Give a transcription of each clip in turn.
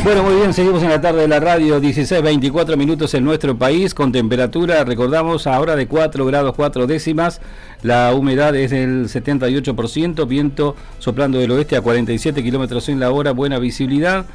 Bueno, muy bien, seguimos en la tarde de la radio, 16:24 minutos en nuestro país, con temperatura, recordamos, ahora de 4 grados 4 décimas, la humedad es del 78%, viento soplando del oeste a 47 kilómetros en la hora, buena visibilidad.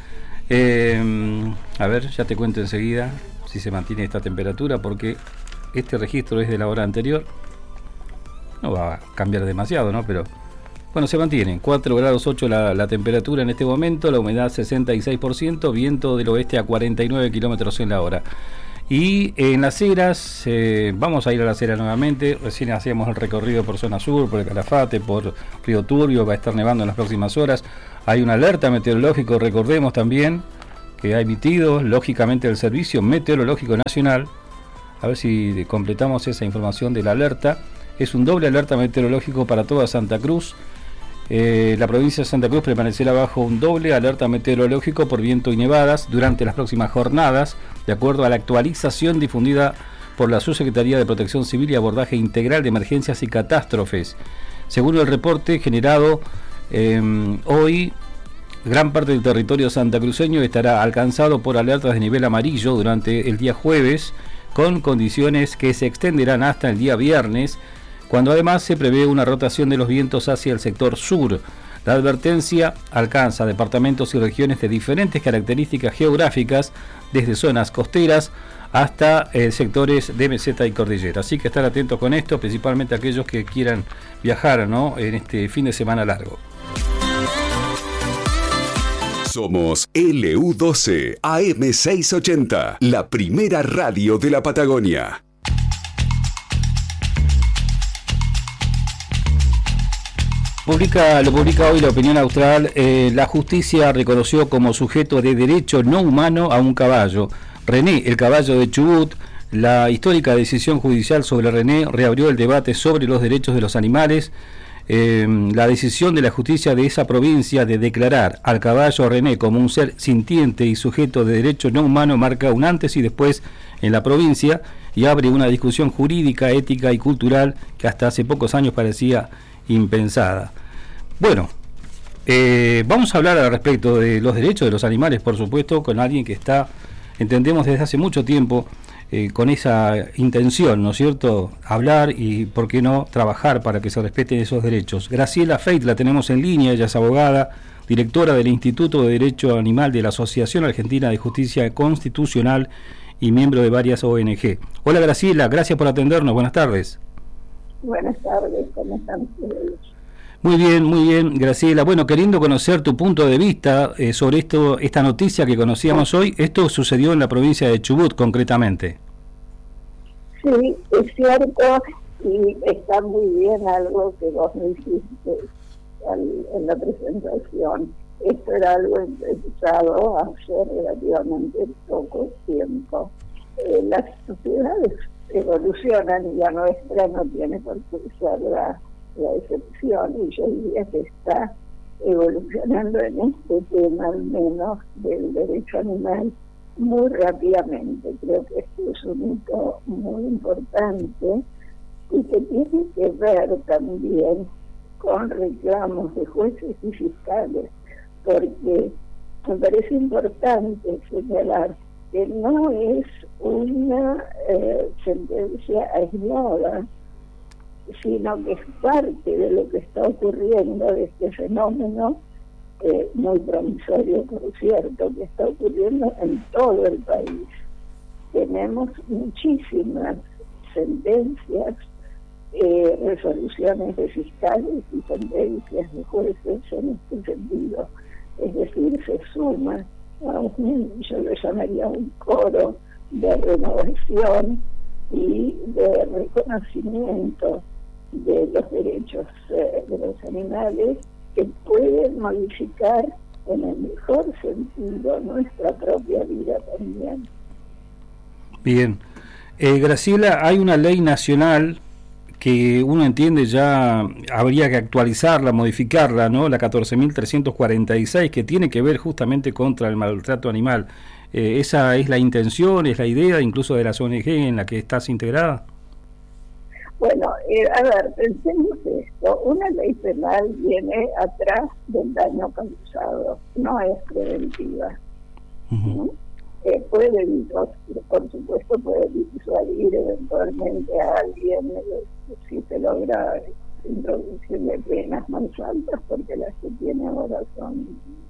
A ver, ya te cuento enseguida si se mantiene esta temperatura, porque este registro es de la hora anterior, no va a cambiar demasiado, ¿no? Pero bueno, se mantiene, 4 grados 8 la temperatura en este momento, la humedad 66%, viento del oeste a 49 kilómetros en la hora. Y en Las Heras, vamos a ir a Las Heras nuevamente, recién hacíamos el recorrido por zona sur, por el Calafate, por Río Turbio, va a estar nevando en las próximas horas. Hay una alerta meteorológica, recordemos también, que ha emitido, lógicamente, el Servicio Meteorológico Nacional. A ver si completamos esa información de la alerta. Es un doble alerta meteorológico para toda Santa Cruz. La provincia de Santa Cruz permanecerá bajo un doble alerta meteorológico por viento y nevadas durante las próximas jornadas, de acuerdo a la actualización difundida por la Subsecretaría de Protección Civil y Abordaje Integral de Emergencias y Catástrofes. Según el reporte generado hoy, gran parte del territorio santacruceño estará alcanzado por alertas de nivel amarillo durante el día jueves, con condiciones que se extenderán hasta el día viernes, cuando además se prevé una rotación de los vientos hacia el sector sur. La advertencia alcanza departamentos y regiones de diferentes características geográficas, desde zonas costeras hasta sectores de meseta y cordillera. Así que estar atentos con esto, principalmente aquellos que quieran viajar, ¿no?, en este fin de semana largo. Somos LU12 AM680, la primera radio de la Patagonia. Lo publica hoy La Opinión Austral. La justicia reconoció como sujeto de derecho no humano a un caballo. René, el caballo de Chubut. La histórica decisión judicial sobre René reabrió el debate sobre los derechos de los animales. La decisión de la justicia de esa provincia de declarar al caballo René como un ser sintiente y sujeto de derecho no humano marca un antes y después en la provincia y abre una discusión jurídica, ética y cultural que hasta hace pocos años parecía impensada. Bueno, vamos a hablar al respecto de los derechos de los animales, por supuesto, con alguien que está, entendemos desde hace mucho tiempo, con esa intención, ¿no es cierto?, hablar y, ¿por qué no?, trabajar para que se respeten esos derechos. Graciela Feit la tenemos en línea, ella es abogada, directora del Instituto de Derecho Animal de la Asociación Argentina de Justicia Constitucional y miembro de varias ONG. Hola Graciela, gracias por atendernos, buenas tardes. Buenas tardes, ¿cómo están ustedes? Muy bien, Graciela. Bueno, queriendo conocer tu punto de vista sobre esta noticia que conocíamos hoy. Esto sucedió en la provincia de Chubut, concretamente. Sí, es cierto, y está muy bien algo que vos me dijiste en la presentación. Esto era algo empezado hace relativamente poco tiempo. Las sociedades evolucionan y la nuestra no tiene por qué ser la excepción, y yo diría que está evolucionando en este tema, al menos del derecho animal, muy rápidamente. Creo que este es un hito muy importante y que tiene que ver también con reclamos de jueces y fiscales, porque me parece importante señalar que no es una sentencia aislada, sino que es parte de lo que está ocurriendo, de este fenómeno muy promisorio, por cierto, que está ocurriendo en todo el país. Tenemos muchísimas sentencias, resoluciones de fiscales y sentencias de jueces en este sentido. Es decir, se suma a yo lo llamaría un coro de renovación y de reconocimiento de los derechos de los animales, que pueden modificar en el mejor sentido nuestra propia vida también. Bien. Graciela, hay una ley nacional que uno entiende ya habría que actualizarla, modificarla, ¿no? La 14.346, que tiene que ver justamente contra el maltrato animal. ¿Esa es la intención, es la idea incluso de las ONG en la que estás integrada? Bueno, a ver, pensemos esto. Una ley penal viene atrás del daño causado, no es preventiva. Uh-huh. Puede, por supuesto, puede disuadir eventualmente a alguien si se logra introducirle penas más altas, porque las que tiene ahora son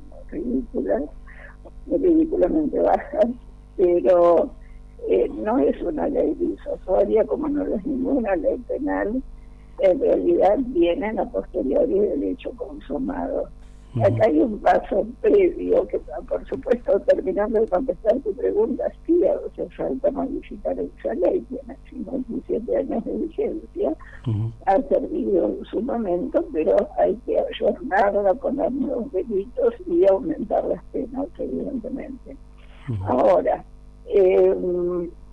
ridículamente bajas, pero no es una ley disuasoria como no lo es ninguna ley penal. En realidad vienen a posteriori del hecho consumado. Acá hay un paso previo que, por supuesto, terminando de contestar tu pregunta, sí hace falta modificar esa ley, tiene 57 años de vigencia, ha servido en su momento, pero hay que ayornarla, poner nuevos delitos y aumentar las penas, evidentemente. Ahora,